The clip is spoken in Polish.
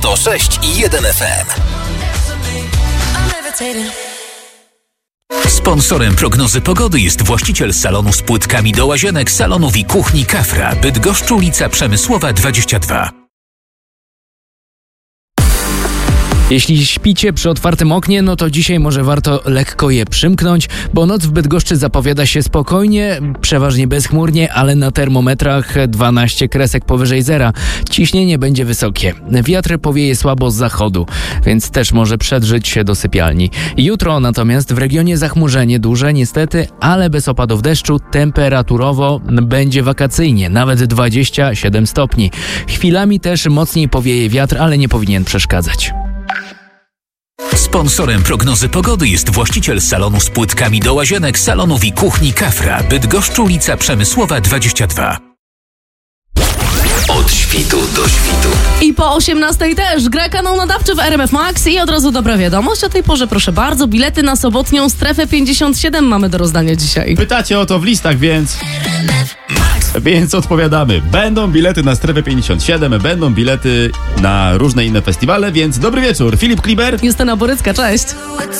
106 i 1 FM. Sponsorem prognozy pogody jest właściciel salonu z płytkami do łazienek, salonów i kuchni Kafra, Bydgoszcz, ulica Przemysłowa 22. Jeśli śpicie przy otwartym oknie, no to dzisiaj może warto lekko je przymknąć, bo noc w Bydgoszczy zapowiada się spokojnie, przeważnie bezchmurnie, ale na termometrach 12 kresek powyżej zera. Ciśnienie będzie wysokie. Wiatr powieje słabo z zachodu, więc też może przedrzeć się do sypialni. Jutro natomiast w regionie zachmurzenie duże niestety, ale bez opadów deszczu, temperaturowo będzie wakacyjnie, nawet 27 stopni. Chwilami też mocniej powieje wiatr, ale nie powinien przeszkadzać. Sponsorem prognozy pogody jest właściciel salonu z płytkami do łazienek, salonów i kuchni Kafra, Bydgoszcz, ulica Przemysłowa 22. Od świtu do świtu. I po 18 też gra kanał nadawczy w RMF Max i od razu dobra wiadomość. O tej porze, proszę bardzo, bilety na sobotnią Strefę 57 mamy do rozdania dzisiaj. Pytacie o to w listach, więc odpowiadamy. Będą bilety na Strefę 57, będą bilety na różne inne festiwale, więc dobry wieczór. Filip Kliber. Justyna Borycka, cześć.